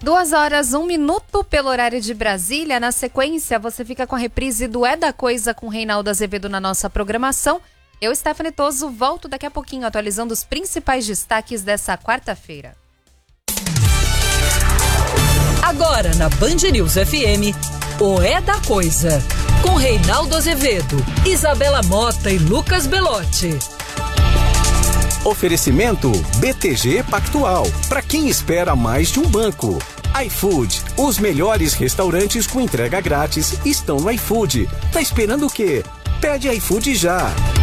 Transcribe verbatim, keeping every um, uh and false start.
Duas horas, um minuto pelo horário de Brasília. Na sequência, você fica com a reprise do É da Coisa com Reinaldo Azevedo na nossa programação. Eu, Stephanie Toso, volto daqui a pouquinho atualizando os principais destaques dessa quarta-feira. Agora na Band News F M, o É da Coisa, com Reinaldo Azevedo, Isabela Mota e Lucas Belotti. Oferecimento B T G Pactual, para quem espera mais de um banco. iFood, os melhores restaurantes com entrega grátis estão no iFood. Tá esperando o quê? Pede iFood já.